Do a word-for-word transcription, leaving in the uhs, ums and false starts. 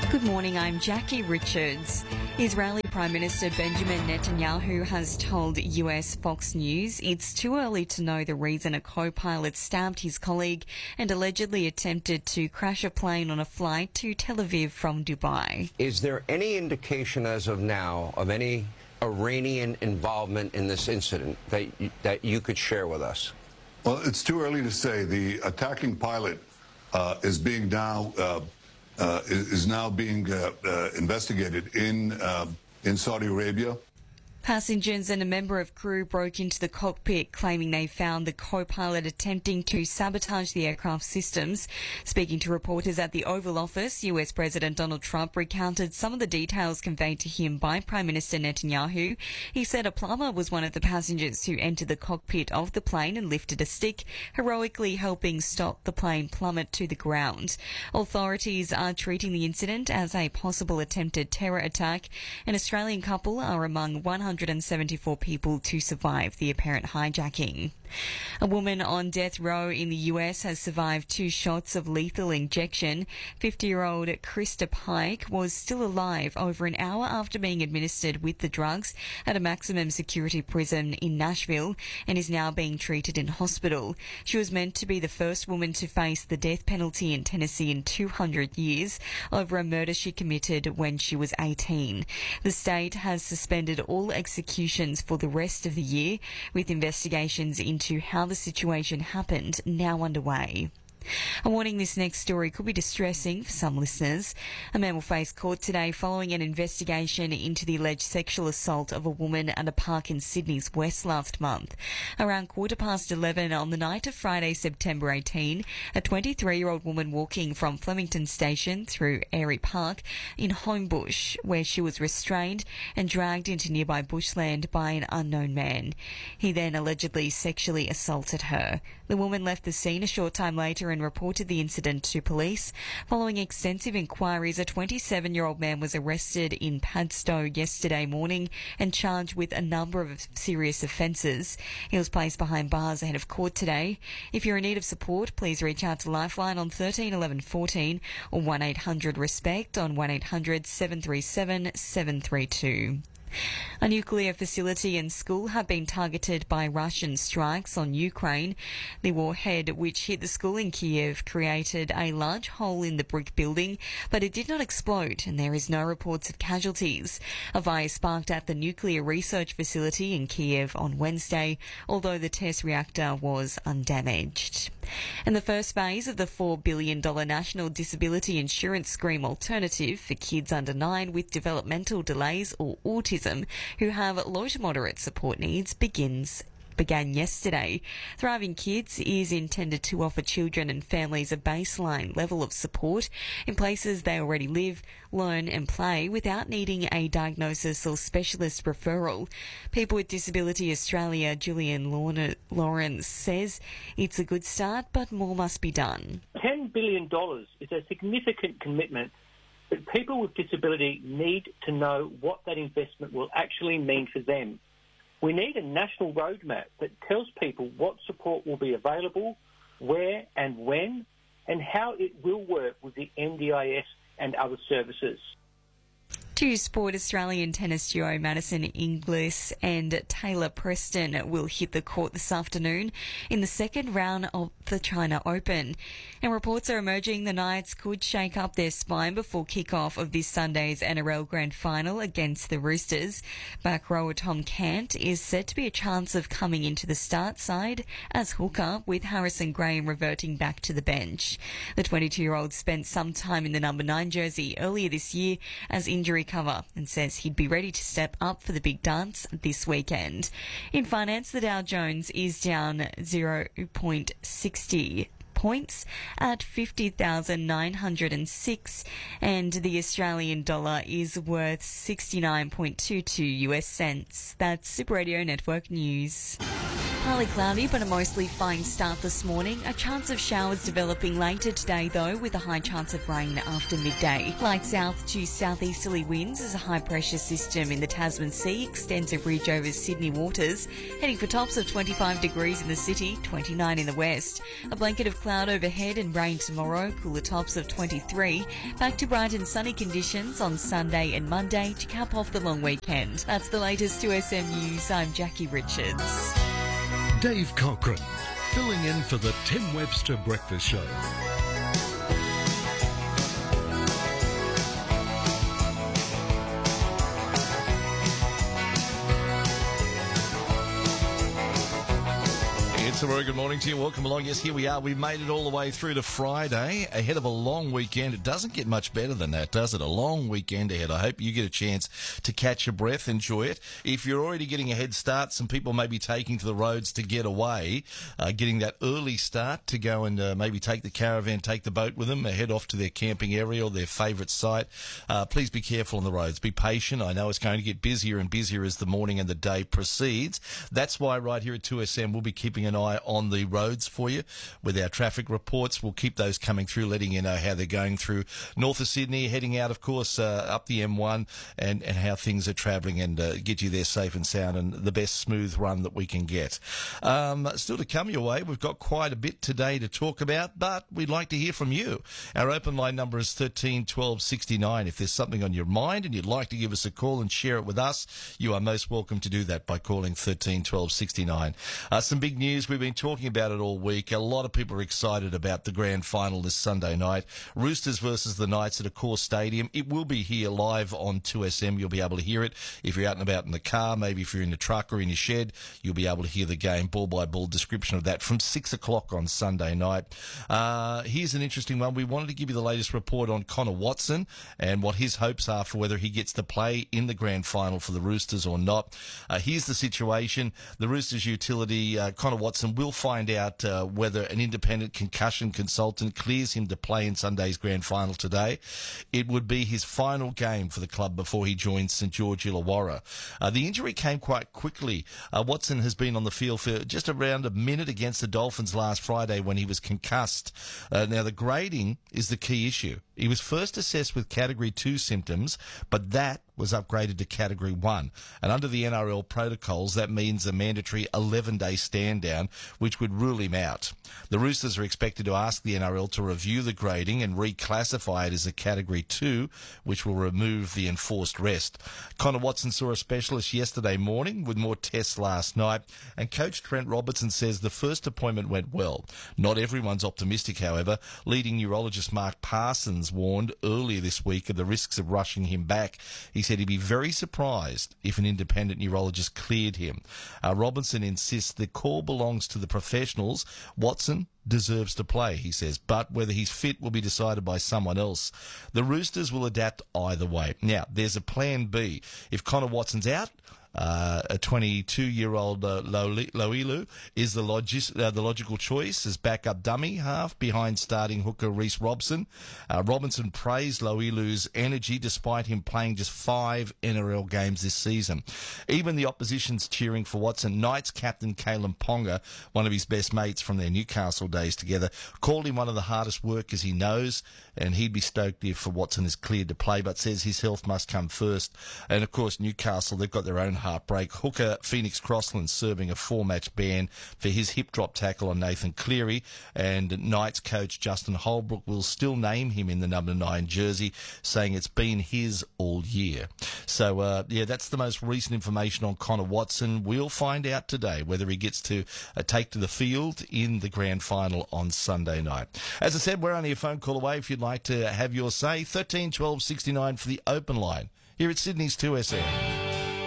Good morning, I'm Jackie Richards. Israeli Prime Minister Benjamin Netanyahu has told U S Fox News it's too early to know the reason a co-pilot stabbed his colleague and allegedly attempted to crash a plane on a flight to Tel Aviv from Dubai. Is there any indication as of now of any Iranian involvement in this incident that you, that you could share with us? Well, it's too early to say. The attacking pilot uh, is being now uh, uh, is now being uh, uh, investigated in uh, in Saudi Arabia. Passengers and a member of crew broke into the cockpit, claiming they found the co-pilot attempting to sabotage the aircraft systems. Speaking to reporters at the Oval Office, U S President Donald Trump recounted some of the details conveyed to him by Prime Minister Netanyahu. He said a plumber was one of the passengers who entered the cockpit of the plane and lifted a stick, heroically helping stop the plane plummet to the ground. Authorities are treating the incident as a possible attempted terror attack. An Australian couple are among one hundred seventy-four people to survive the apparent hijacking. A woman on death row in the U S has survived two shots of lethal injection. fifty-year-old Krista Pike was still alive over an hour after being administered with the drugs at a maximum security prison in Nashville and is now being treated in hospital. She was meant to be the first woman to face the death penalty in Tennessee in two hundred years over a murder she committed when she was eighteen. The state has suspended all executions for the rest of the year, with investigations into how the situation happened now underway. A warning, this next story could be distressing for some listeners. A man will face court today following an investigation into the alleged sexual assault of a woman at a park in Sydney's West last month. Around quarter past eleven on the night of Friday, September eighteenth, a twenty-three-year-old woman walking from Flemington Station through Airy Park in Homebush, where she was restrained and dragged into nearby bushland by an unknown man. He then allegedly sexually assaulted her. The woman left the scene a short time later and reported the incident to police. Following extensive inquiries, a twenty-seven-year-old man was arrested in Padstow yesterday morning and charged with a number of serious offences. He was placed behind bars ahead of court today. If you're in need of support, please reach out to Lifeline on thirteen eleven fourteen or one eight hundred RESPECT on one eight hundred seven three seven seven three two. A nuclear facility and school have been targeted by Russian strikes on Ukraine. The warhead, which hit the school in Kiev, created a large hole in the brick building, but it did not explode, and there is no reports of casualties. A fire sparked at the nuclear research facility in Kiev on Wednesday, although the test reactor was undamaged. And the first phase of the four billion dollars National Disability Insurance Scheme alternative for kids under nine with developmental delays or autism who have low to moderate support needs begins began yesterday. Thriving Kids is intended to offer children and families a baseline level of support in places they already live, learn and play without needing a diagnosis or specialist referral. People with Disability Australia, Julian Lawrence, says it's a good start, but more must be done. ten billion dollars is a significant commitment, but people with disability need to know what that investment will actually mean for them. We need a national roadmap that tells people what support will be available, where and when, and how it will work with the N D I S and other services. To sport, Australian tennis duo Madison Inglis and Taylor Preston will hit the court this afternoon in the second round of the China Open. And reports are emerging the Knights could shake up their spine before kick-off of this Sunday's N R L Grand Final against the Roosters. Back rower Tom Cant is said to be a chance of coming into the start side as hooker, with Harrison Graham reverting back to the bench. The twenty-two-year-old spent some time in the number nine jersey earlier this year as injury cover and says he'd be ready to step up for the big dance this weekend. In finance, the Dow Jones is down zero point six zero points at fifty thousand nine hundred six, and the Australian dollar is worth sixty-nine point two two US cents. That's Super Radio Network News. Partly cloudy but a mostly fine start this morning. A chance of showers developing later today though, with a high chance of rain after midday. Light south to southeasterly winds as a high pressure system in the Tasman Sea extends a ridge over Sydney waters, heading for tops of twenty-five degrees in the city, twenty-nine in the west. A blanket of cloud overhead and rain tomorrow, cooler tops of twenty-three. Back to bright and sunny conditions on Sunday and Monday to cap off the long weekend. That's the latest to S M News. I'm Jackie Richards. Dave Cochran, filling in for the Tim Webster Breakfast Show. It's a very good morning to you. Welcome along. Yes, here we are. We made it all the way through to Friday, ahead of a long weekend. It doesn't get much better than that, does it? A long weekend ahead. I hope you get a chance to catch your breath, enjoy it. If you're already getting a head start, some people may be taking to the roads to get away, uh, getting that early start to go and uh, maybe take the caravan, take the boat with them, uh, head off to their camping area or their favourite site. Uh, please be careful on the roads. Be patient. I know it's going to get busier and busier as the morning and the day proceeds. That's why right here at two S M we'll be keeping an eye on the roads for you with our traffic reports. We'll keep those coming through, letting you know how they're going through north of Sydney, heading out, of course, uh, up the M one, and, and how things are travelling, and uh, get you there safe and sound and the best smooth run that we can get. Um, still to come your way, we've got quite a bit today to talk about, but we'd like to hear from you. Our open line number is thirteen twelve sixty-nine. If there's something on your mind and you'd like to give us a call and share it with us, you are most welcome to do that by calling thirteen twelve sixty-nine. Uh, some big news. We've been talking about it all week. A lot of people are excited about the grand final this Sunday night. Roosters versus the Knights at Accor Stadium. It will be here live on two S M. You'll be able to hear it. If you're out and about in the car, maybe if you're in the truck or in your shed, you'll be able to hear the game, ball by ball description of that from six o'clock on Sunday night. Uh, here's an interesting one. We wanted to give you the latest report on Connor Watson and what his hopes are for whether he gets to play in the grand final for the Roosters or not. Uh, here's the situation. The Roosters utility, uh, Connor Watson, will find out uh, whether an independent concussion consultant clears him to play in Sunday's grand final today. It would be his final game for the club before he joins St George Illawarra. Uh, the injury came quite quickly. Uh, Watson has been on the field for just around a minute against the Dolphins last Friday when he was concussed. Uh, now, the grading is the key issue. He was first assessed with Category two symptoms, but that was upgraded to Category one. And under the N R L protocols, that means a mandatory eleven-day stand-down, which would rule him out. The Roosters are expected to ask the N R L to review the grading and reclassify it as a Category two, which will remove the enforced rest. Connor Watson saw a specialist yesterday morning with more tests last night, and Coach Trent Robertson says the first appointment went well. Not everyone's optimistic, however. Leading neurologist Mark Parsons warned earlier this week of the risks of rushing him back. He said he'd be very surprised if an independent neurologist cleared him. Uh, Robinson insists the call belongs to the professionals. Watson deserves to play, he says, but whether he's fit will be decided by someone else. The Roosters will adapt either way. Now, there's a plan B. If Connor Watson's out, Uh, a twenty-two-year-old uh, Loilu is the, logis- uh, the logical choice as backup dummy half behind starting hooker Reece Robson. Uh, Robinson praised Loilu's energy despite him playing just five N R L games this season. Even the opposition's cheering for Watson. Knights captain Kalen Ponga, one of his best mates from their Newcastle days together, called him one of the hardest workers he knows, and he'd be stoked if Watson is cleared to play, but says his health must come first. And of course, Newcastle, they've got their own heartbreak. Hooker Phoenix Crossland serving a four-match ban for his hip drop tackle on Nathan Cleary, and Knights coach Justin Holbrook will still name him in the number nine jersey, saying it's been his all year. So, uh, yeah, that's the most recent information on Connor Watson. We'll find out today whether he gets to uh, take to the field in the grand final on Sunday night. As I said, we're only a phone call away if you'd like to have your say. thirteen twelve sixty-nine for the open line here at Sydney's two S M.